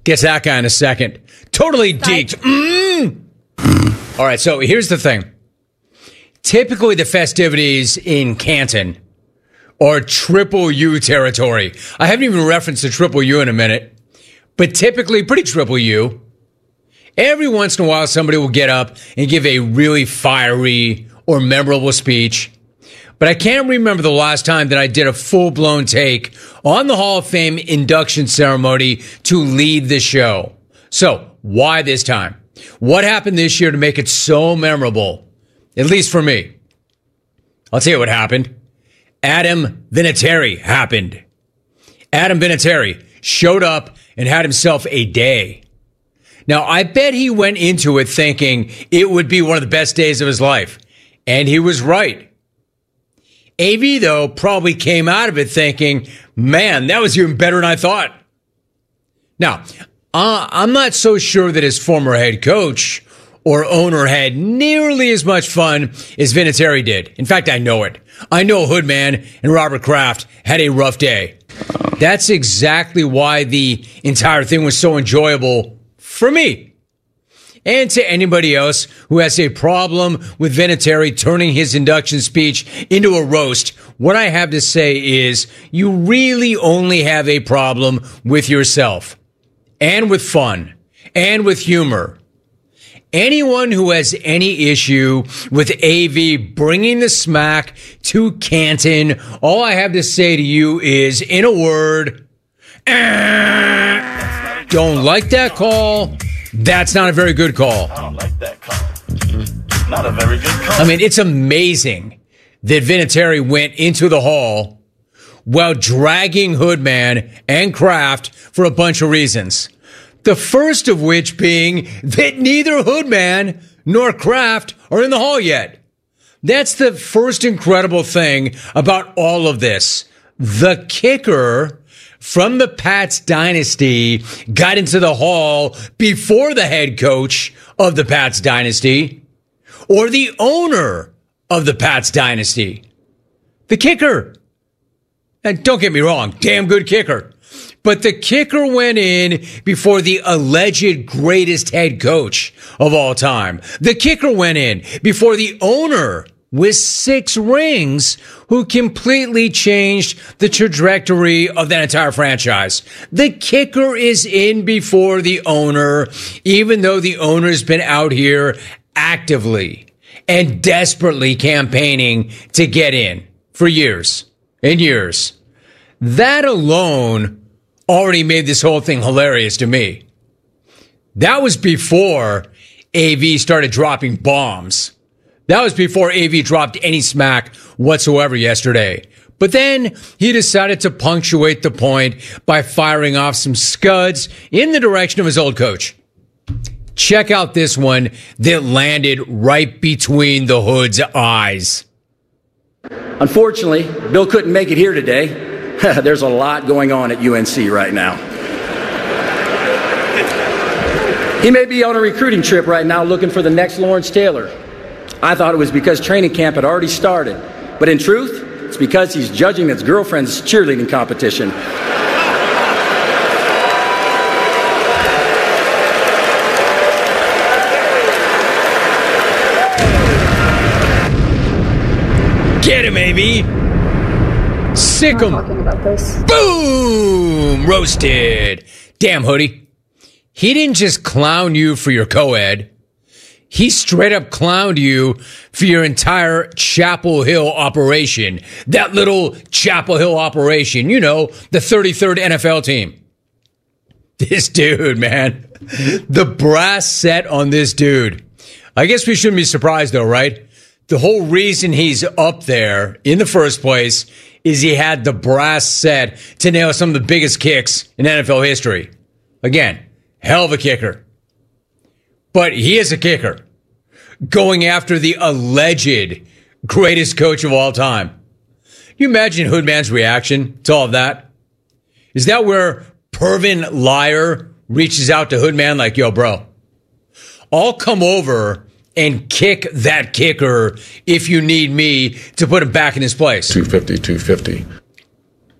Gets that guy in a second. Totally deeked. All right, so here's the thing. Typically, the festivities in Canton are Triple U territory. I haven't even referenced the Triple U in a minute, but typically pretty Triple U. Every once in a while, somebody will get up and give a really fiery or memorable speech. But I can't remember the last time that I did a full-blown take on the Hall of Fame induction ceremony to lead the show. So, why this time? What happened this year to make it so memorable? At least for me. I'll tell you what happened. Adam Vinatieri happened. Adam Vinatieri showed up and had himself a day. Now, I bet he went into it thinking it would be one of the best days of his life. And he was right. AV, though, probably came out of it thinking, man, that was even better than I thought. Now, I'm not so sure that his former head coach or owner had nearly as much fun as Vinatieri did. In fact, I know it. I know Hoodman and Robert Kraft had a rough day. That's exactly why the entire thing was so enjoyable for me. And to anybody else who has a problem with Vinatieri turning his induction speech into a roast, what I have to say is you really only have a problem with yourself and with fun and with humor. Anyone who has any issue with AV bringing the smack to Canton, all I have to say to you is, in a word, don't like that call. That's not a very good call. I don't like that call. Not a very good call. I mean, it's amazing that Vinatieri went into the hall while dragging Hoodman and Kraft for a bunch of reasons. The first of which being that neither Hoodman nor Kraft are in the hall yet. That's the first incredible thing about all of this. The kicker from the Pats dynasty got into the hall before the head coach of the Pats dynasty or the owner of the Pats dynasty. The kicker. And don't get me wrong, damn good kicker. But the kicker went in before the alleged greatest head coach of all time. The kicker went in before the owner with 6 rings who completely changed the trajectory of that entire franchise. The kicker is in before the owner, even though the owner's been out here actively and desperately campaigning to get in for years and years. That alone already made this whole thing hilarious to me. That was before AV started dropping bombs. That was before AV dropped any smack whatsoever yesterday. But then he decided to punctuate the point by firing off some scuds in the direction of his old coach. Check out this one that landed right between the Hood's eyes. Unfortunately, Bill couldn't make it here today. There's a lot going on at UNC right now. He may be on a recruiting trip right now looking for the next Lawrence Taylor. I thought it was because training camp had already started. But in truth, it's because he's judging his girlfriend's cheerleading competition. Get him, AV. Sick him. Talking about this. Boom! Roasted. Damn, Hoodie. He didn't just clown you for your co-ed. He straight up clowned you for your entire Chapel Hill operation. That little Chapel Hill operation. You know, the 33rd NFL team. This dude, man. The brass set on this dude. I guess we shouldn't be surprised, though, right? The whole reason he's up there in the first place is he had the brass set to nail some of the biggest kicks in NFL history. Again, hell of a kicker. But he is a kicker going after the alleged greatest coach of all time. Can you imagine Hoodman's reaction to all of that? Is that where Pervin Liar reaches out to Hoodman like, yo, bro, I'll come over and kick that kicker if you need me to put him back in his place? 250.